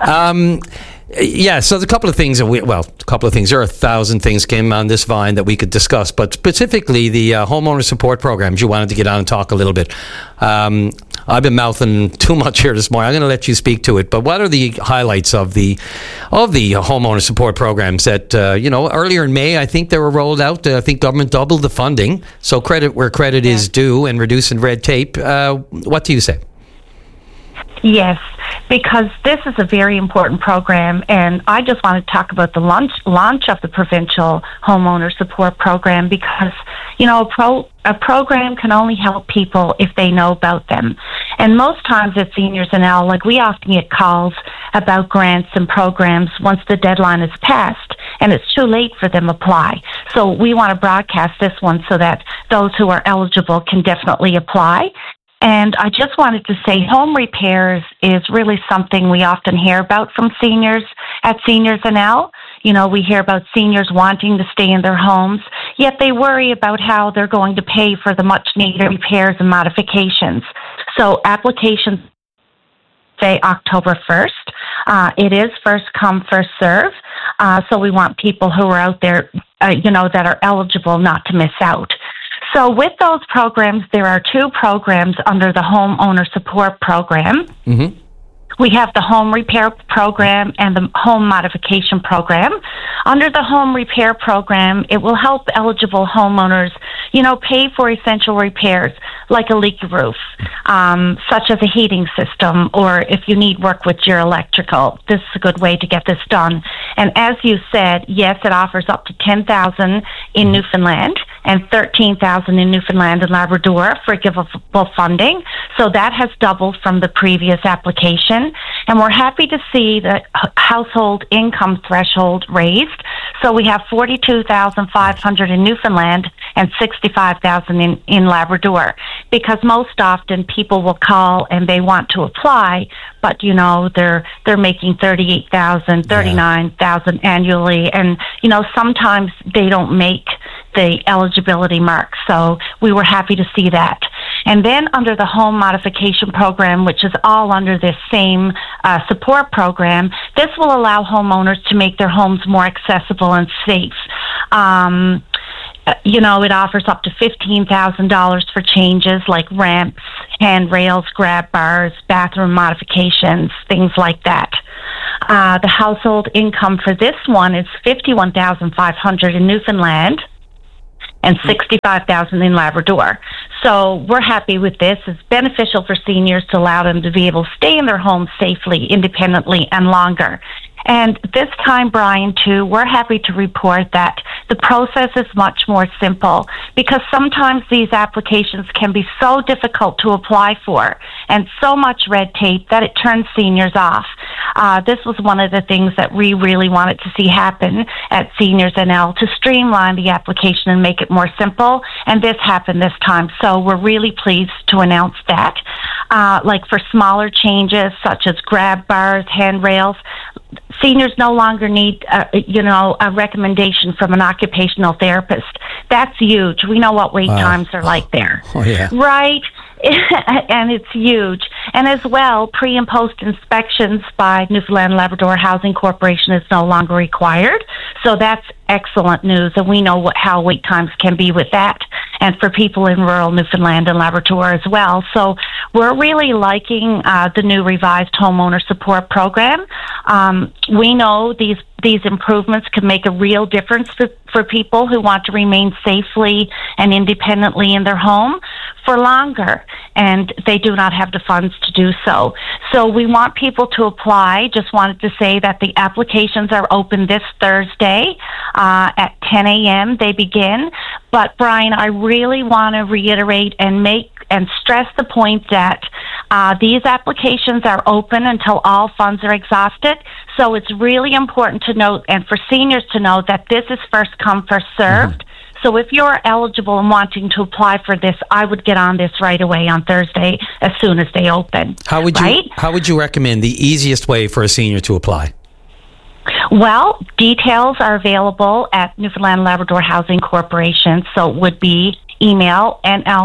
Yeah, so there's a couple of things There are 1,000 things came on this Vine that we could discuss, but specifically the homeowner support programs. You wanted to get on and talk a little bit. I've been mouthing too much here this morning. I'm going to let you speak to it. But what are the highlights of the homeowner support programs that earlier in May I think they were rolled out? I think government doubled the funding, so credit where credit is due and reducing red tape. What do you say? Yes, because this is a very important program, and I just want to talk about the launch of the provincial homeowner support program because, a program can only help people if they know about them. And most times at Seniors NL, we often get calls about grants and programs once the deadline is passed, and it's too late for them to apply. So we want to broadcast this one so that those who are eligible can definitely apply. And I just wanted to say home repairs is really something we often hear about from seniors at Seniors NL. We hear about seniors wanting to stay in their homes, yet they worry about how they're going to pay for the much-needed repairs and modifications. So applications say October 1st. It is first come, first serve. So we want people who are out there, that are eligible not to miss out. So with those programs, there are 2 programs under the homeowner support program. Mm-hmm. We have the home repair program and the home modification program. Under the home repair program, it will help eligible homeowners, pay for essential repairs like a leaky roof, such as a heating system, or if you need work with your electrical. This is a good way to get this done. And as you said, yes, it offers up to $10,000 in Newfoundland and $13,000 in Newfoundland and Labrador for givable funding. So that has doubled from the previous application. And we're happy to see the household income threshold raised. So we have $42,500 in Newfoundland and $65,000 in Labrador. Because most often people will call and they want to apply, but they're making $38,000, $39,000 annually, and sometimes they don't make the eligibility mark. So we were happy to see that. And then under the home modification program, which is all under this same support program, this will allow homeowners to make their homes more accessible and safe. It offers up to $15,000 for changes like ramps, handrails, grab bars, bathroom modifications, things like that. The household income for this one is $51,500 in Newfoundland and $65,000 in Labrador. So we're happy with this. It's beneficial for seniors to allow them to be able to stay in their homes safely, independently, and longer. And this time, Brian, too, we're happy to report that the process is much more simple, because sometimes these applications can be so difficult to apply for and so much red tape that it turns seniors off. This was one of the things that we really wanted to see happen at Seniors NL, to streamline the application and make it more simple, and this happened this time. So we're really pleased to announce that. Like for smaller changes such as grab bars, handrails, seniors no longer need, a recommendation from an occupational therapist. That's huge. We know what wait times are like there. Oh, yeah. Right? And it's huge. And as well, pre- and post-inspections by Newfoundland Labrador Housing Corporation is no longer required. So that's excellent news, and we know how wait times can be with that, and for people in rural Newfoundland and Labrador as well. So we're really liking the new revised homeowner support program. We know these improvements can make a real difference for people who want to remain safely and independently in their home for longer, and they do not have the funds to do so. So we want people to apply. Just wanted to say that the applications are open this Thursday at 10 a.m. They begin. But Brian, I really want to reiterate and stress the point that these applications are open until all funds are exhausted. So it's really important to note, and for seniors to know, that this is first come, first served. Mm-hmm. So if you're eligible and wanting to apply for this, I would get on this right away on Thursday as soon as they open. How would you recommend the easiest way for a senior to apply? Well, details are available at Newfoundland Labrador Housing Corporation, so it would be email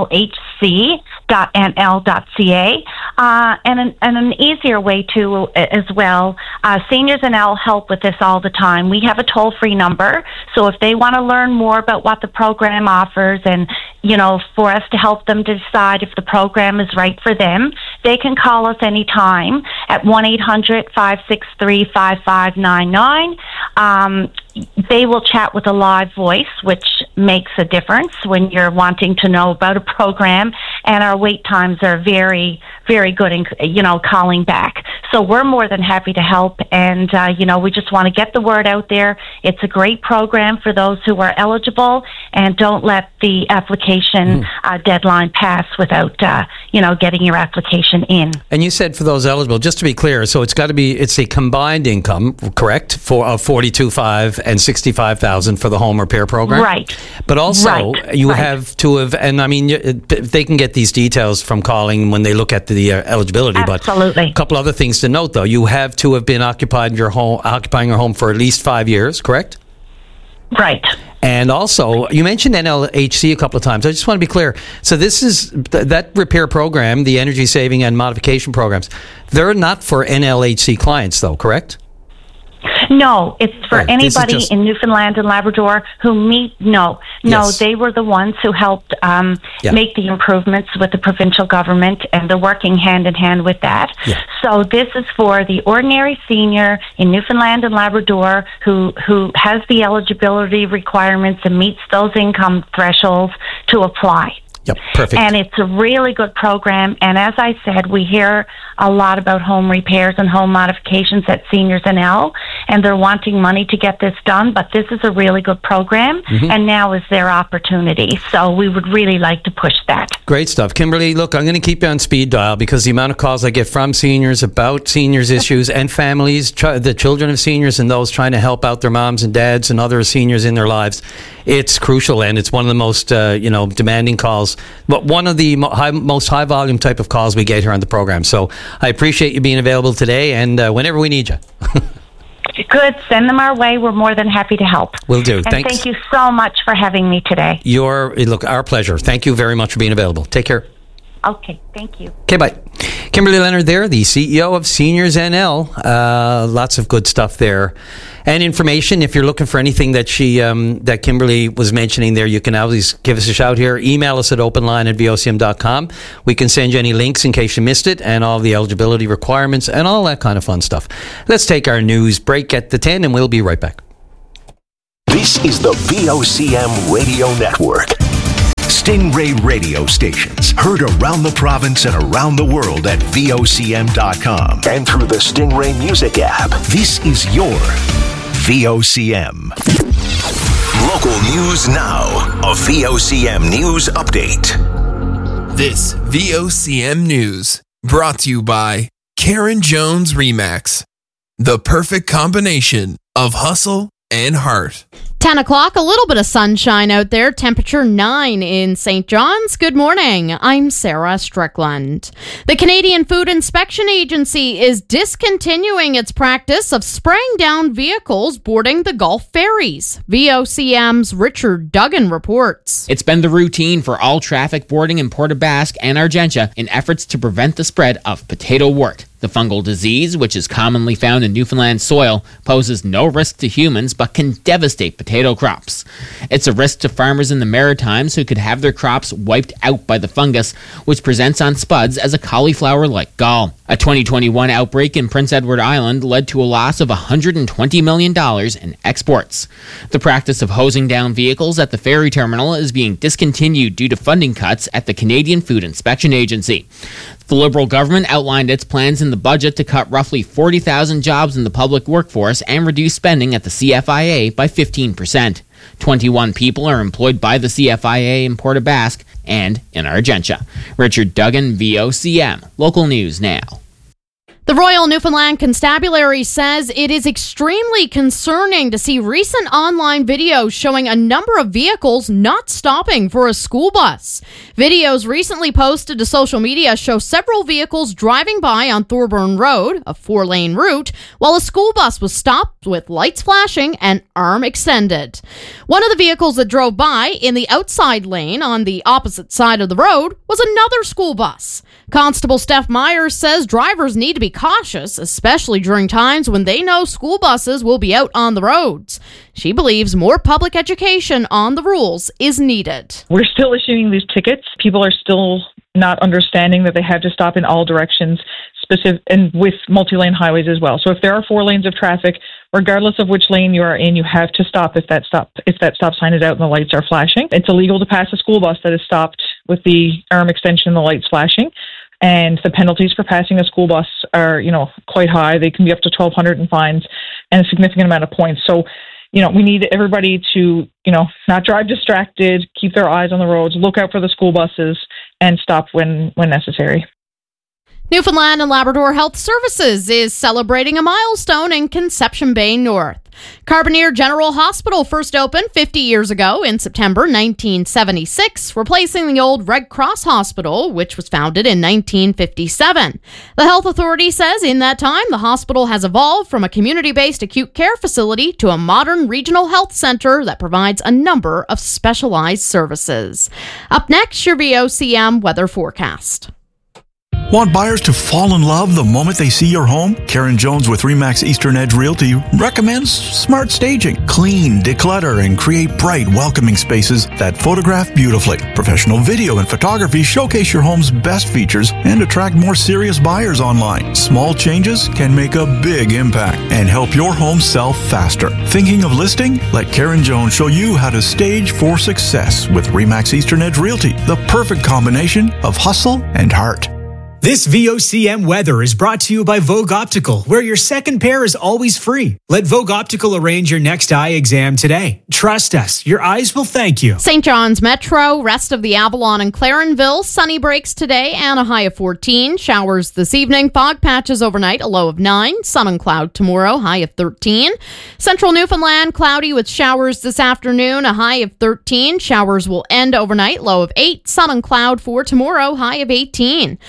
nlhc.nl.ca, and an easier way to as well. Seniors NL help with this all the time. We have a toll-free number, so if they want to learn more about what the program offers, and for us to help them decide if the program is right for them, they can call us anytime at 1-800-563-5599. They will chat with a live voice, which makes a difference when you're wanting to know about a program, and our wait times are very, very good in, calling back. So we're more than happy to help, and, we just want to get the word out there. It's a great program for those who are eligible, and don't let the application deadline pass without, getting your application in. And you said for those eligible, just to be clear, so it's a combined income, correct, for $42,500 and $65,000 for the home repair program? Right. But also, you have to have, and I mean, they can get these details from calling when they look at the eligibility. Absolutely. But a couple other things to note, though. You have to have been occupying your home for at least 5 years, correct? Right. And also, you mentioned NLHC a couple of times. I just want to be clear. So this is that repair program, the energy saving and modification programs. They're not for NLHC clients, though, correct? No, it's for anybody in Newfoundland and Labrador who they were the ones who helped make the improvements with the provincial government, and they're working hand in hand with that. Yeah. So this is for the ordinary senior in Newfoundland and Labrador who has the eligibility requirements and meets those income thresholds to apply. Yep, perfect. And it's a really good program. And as I said, we hear a lot about home repairs and home modifications at Seniors NL, and they're wanting money to get this done. But this is a really good program, and now is their opportunity. So we would really like to push that. Great stuff. Kimberly, look, I'm going to keep you on speed dial because the amount of calls I get from seniors about seniors issues and families, the children of seniors and those trying to help out their moms and dads and other seniors in their lives, it's crucial, and it's one of the most demanding calls, but one of the most high volume type of calls we get here on the program. So I appreciate you being available today, and whenever we need you. Good. Send them our way. We're more than happy to help. Will do. And Thanks. thank you so much for having me today. Our pleasure. Thank you very much for being available. Take care. Okay, thank you. Okay, bye. Kimberly Leonard there, the CEO of Seniors NL. Lots of good stuff there. And information, if you're looking for anything that that Kimberly was mentioning there, you can always give us a shout here. Email us at openline@vocm.com. We can send you any links in case you missed it, and all the eligibility requirements and all that kind of fun stuff. Let's take our news break at the 10, and we'll be right back. This is the VOCM Radio Network. Stingray radio stations heard around the province and around the world at VOCM.com and through the Stingray Music app. This is your VOCM. Local news now. A VOCM news update. This VOCM news brought to you by Karen Jones Remax. The perfect combination of hustle and heart. 10 o'clock, a little bit of sunshine out there. Temperature 9 in St. John's. Good morning. I'm Sarah Strickland. The Canadian Food Inspection Agency is discontinuing its practice of spraying down vehicles boarding the Gulf ferries. VOCM's Richard Duggan reports. It's been the routine for all traffic boarding in Port aux Basques and Argentia in efforts to prevent the spread of potato wort. The fungal disease, which is commonly found in Newfoundland soil, poses no risk to humans but can devastate potato crops. It's a risk to farmers in the Maritimes who could have their crops wiped out by the fungus, which presents on spuds as a cauliflower-like gall. A 2021 outbreak in Prince Edward Island led to a loss of $120 million in exports. The practice of hosing down vehicles at the ferry terminal is being discontinued due to funding cuts at the Canadian Food Inspection Agency. The Liberal government outlined its plans in the budget to cut roughly 40,000 jobs in the public workforce and reduce spending at the CFIA by 15%. 21 people are employed by the CFIA in Port aux Basques and in Argentia. Richard Duggan, VOCM. Local news now. The Royal Newfoundland Constabulary says it is extremely concerning to see recent online videos showing a number of vehicles not stopping for a school bus. Videos recently posted to social media show several vehicles driving by on Thorburn Road, a 4-lane route, while a school bus was stopped with lights flashing and arm extended. One of the vehicles that drove by in the outside lane on the opposite side of the road was another school bus. Constable Steph Myers says drivers need to be cautious, especially during times when they know school buses will be out on the roads. She believes more public education on the rules is needed. We're still issuing these tickets. People are still not understanding that they have to stop in all directions, and with multi-lane highways as well. So if there are 4 lanes of traffic, regardless of which lane you are in, you have to stop if that stop sign is out and the lights are flashing. It's illegal to pass a school bus that is stopped with the arm extension and the lights flashing. And the penalties for passing a school bus are, quite high. They can be up to $1,200 in fines and a significant amount of points. So, we need everybody to, not drive distracted, keep their eyes on the roads, look out for the school buses, and stop when necessary. Newfoundland and Labrador Health Services is celebrating a milestone in Conception Bay North. Carbonear General Hospital first opened 50 years ago in September 1976, replacing the old Red Cross Hospital, which was founded in 1957. The health authority says in that time, the hospital has evolved from a community-based acute care facility to a modern regional health center that provides a number of specialized services. Up next, your VOCM weather forecast. Want buyers to fall in love the moment they see your home? Karen Jones with RE/MAX Eastern Edge Realty recommends smart staging. Clean, declutter, and create bright, welcoming spaces that photograph beautifully. Professional video and photography showcase your home's best features and attract more serious buyers online. Small changes can make a big impact and help your home sell faster. Thinking of listing? Let Karen Jones show you how to stage for success with RE/MAX Eastern Edge Realty, the perfect combination of hustle and heart. This VOCM weather is brought to you by Vogue Optical, where your second pair is always free. Let Vogue Optical arrange your next eye exam today. Trust us, your eyes will thank you. St. John's Metro, rest of the Avalon and Clarenville, sunny breaks today and a high of 14. Showers this evening, fog patches overnight, a low of 9. Sun and cloud tomorrow, high of 13. Central Newfoundland, cloudy with showers this afternoon, a high of 13. Showers will end overnight, low of 8. Sun and cloud for tomorrow, high of 18. For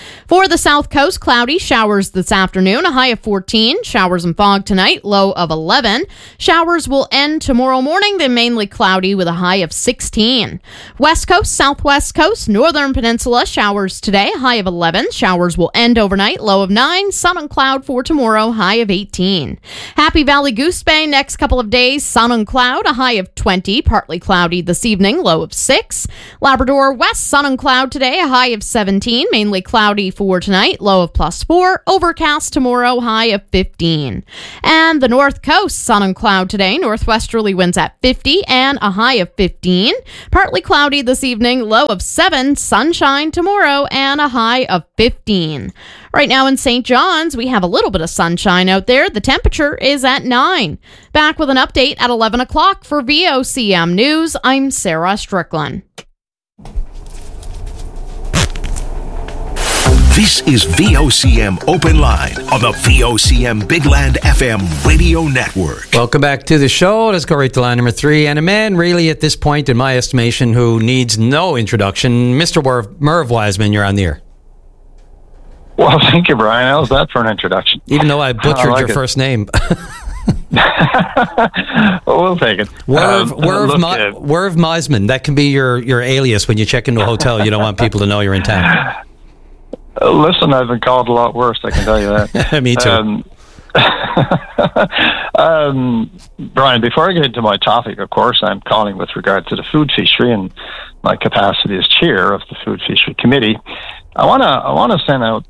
For the South Coast, cloudy, showers this afternoon, a high of 14. Showers and fog tonight, low of 11. Showers will end tomorrow morning, then mainly cloudy with a high of 16. West Coast, Southwest Coast, Northern Peninsula, showers today, high of 11. Showers will end overnight, low of 9. Sun and cloud for tomorrow, high of 18. Happy Valley, Goose Bay, next couple of days, sun and cloud, a high of 20. Partly cloudy this evening, low of 6. Labrador West, sun and cloud today, a high of 17. Mainly cloudy for tonight, low of +4. Overcast tomorrow, high of 15. And the North Coast, sun and cloud today, northwesterly winds at 50 and a high of 15. Partly cloudy this evening, low of 7. Sunshine tomorrow and a high of 15. Right now in St. John's, we have a little bit of sunshine out there. The temperature is at 9. Back with an update at 11 o'clock for VOCM News. I'm Sarah Strickland. This is VOCM Open Line on the VOCM Big Land FM radio network. Welcome back to the show. Let's go right to line number 3. And a man really at this point, in my estimation, who needs no introduction, Mr. Merv Wiseman, you're on the air. Well, thank you, Brian. How's that for an introduction? Even though I butchered your first name. We'll take it. Werv Meisman. That can be your alias when you check into a hotel. You don't want people to know you're in town. Listen, I've been called a lot worse, I can tell you that. Me too. Brian, before I get into my topic, of course, I'm calling with regard to the food fishery and my capacity as chair of the Food Fishery Committee. I want to send out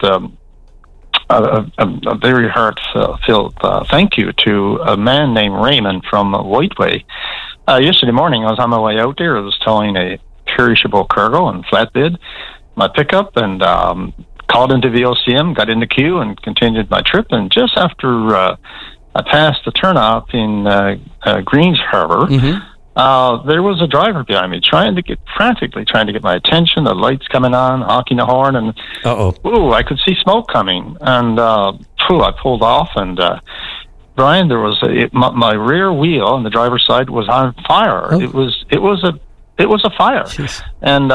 a very heartfelt thank you to a man named Raymond from Whiteway. Yesterday morning, I was on my way out there. I was towing a perishable cargo and flatbed, my pickup, and called into VOCM, got in the queue, and continued my trip. And just after I passed the turnoff in Greens Harbor, there was a driver behind me frantically trying to get my attention. The lights coming on, honking the horn, and I could see smoke coming. And I pulled off, and Brian, there was my rear wheel on the driver's side was on fire. It was a fire. Jeez. And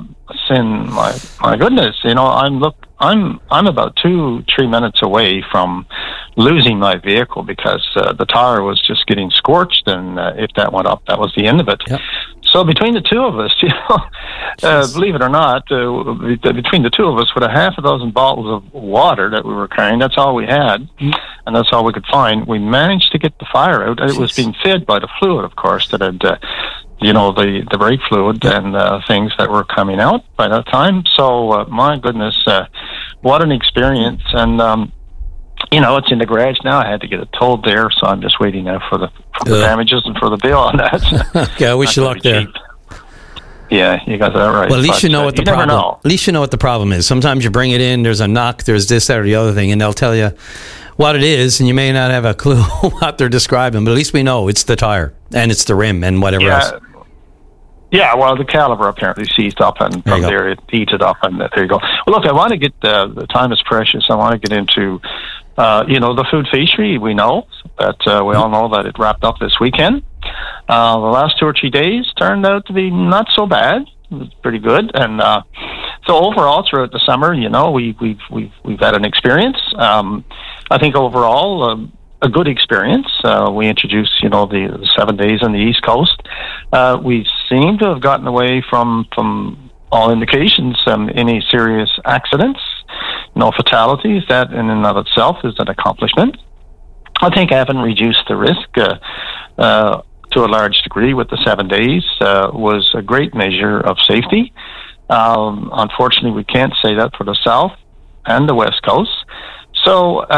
my goodness, I'm about 2-3 minutes away from losing my vehicle because the tire was just getting scorched, and if that went up, that was the end of it. Yep. So between the two of us, believe it or not, between the two of us, with a half a dozen bottles of water that we were carrying, that's all we had, and that's all we could find. We managed to get the fire out. It was being fed by the fluid, of course, that had the brake fluid and things that were coming out by that time. So, my goodness, what an experience. And, it's in the garage now. I had to get it towed there, so I'm just waiting now for the damages and for the bill on that. Okay, I wish you luck there. Cheap. Yeah, you got that right. Well, at least you know what the problem. At least you know what the problem is. Sometimes you bring it in, there's a knock, there's this, that, or the other thing, and they'll tell you what it is, and you may not have a clue what they're describing, but at least we know it's the tire and it's the rim and whatever else. Yeah, well, the caliber apparently seized up, and from there it heated up, and there you go. Well, look, I want to get the time is precious. I want to get into the food fishery. We know that we all know that it wrapped up this weekend. The last 2 or 3 days turned out to be not so bad. It was pretty good, and so overall throughout the summer, we've had an experience. I think overall a good experience. We introduced the 7 days on the East Coast. We seem to have gotten away from all indications any serious accidents, no fatalities. That in and of itself is an accomplishment. I think having reduced the risk to a large degree with the 7 days was a great measure of safety. Unfortunately, we can't say that for the South and the West Coast. So,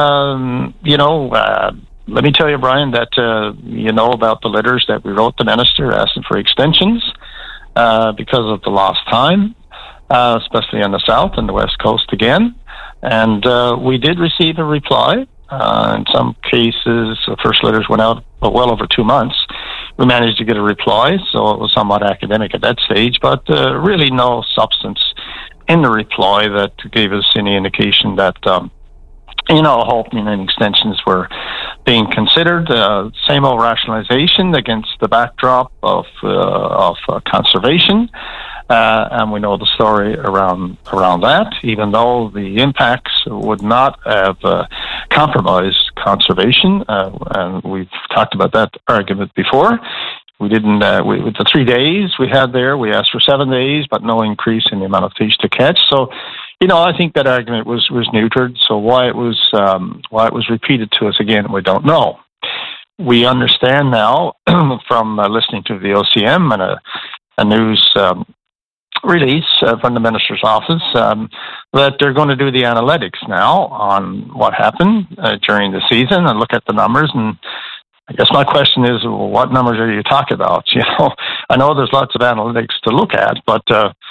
let me tell you, Brian, that about the letters that we wrote the minister asking for extensions because of the lost time, especially on the South and the West Coast again. And we did receive a reply. In some cases, the first letters went out well over 2 months. We managed to get a reply, so it was somewhat academic at that stage, but really no substance in the reply that gave us any indication that halting and extensions were being considered. Same old rationalization against the backdrop of conservation. and we know the story around that, even though the impacts would not have compromised conservation, and we've talked about that argument before. We didn't, with the 3 days we had there, we asked for 7 days, but no increase in the amount of fish to catch. So, I think that argument was neutered. So why it was repeated to us again, we don't know. We understand now from listening to the OCM and a news release from the minister's office that they're going to do the analytics now on what happened during the season and look at the numbers. And I guess my question is, well, what numbers are you talking about? I know there's lots of analytics to look at, but